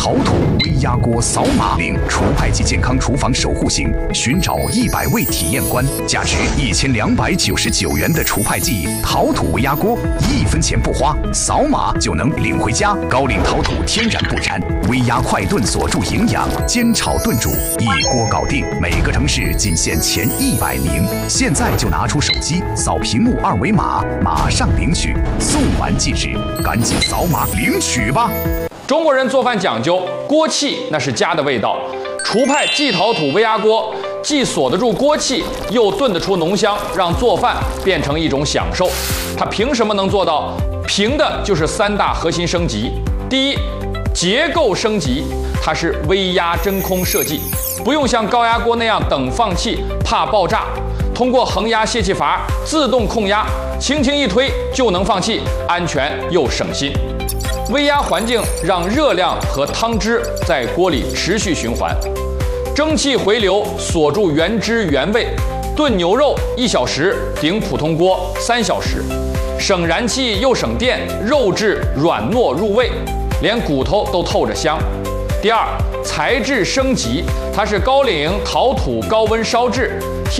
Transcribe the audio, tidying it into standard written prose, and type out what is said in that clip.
陶土微压锅扫码领厨派级健康厨房守护型，寻找100位体验官，价值1299元的厨派级陶土微压锅，1分钱不花，扫码就能领回家。高岭陶土天然不粘，微压快炖锁住营养，煎炒炖煮一锅搞定。每个城市仅限前100名，现在就拿出手机扫屏幕2维码，马上领取，送完即止，赶紧扫码领取吧。 中国人做饭讲究锅气，那是家的味道。厨派季陶土微压锅既锁得住锅气，又炖得出浓香，让做饭变成一种享受。它凭什么能做到？凭的就是3大核心升级。第一，结构升级，它是微压真空设计，不用像高压锅那样等放气，怕爆炸。通过恒压泄气阀自动控压，轻轻一推就能放气，安全又省心。微压环境让热量和汤汁在锅里持续循环，蒸汽回流锁住原汁原味。炖牛肉1小时顶普通锅3小时，省燃气又省电，肉质软糯入味，连骨头都透着香。第二，材质升级，它是高岭陶土高温烧制，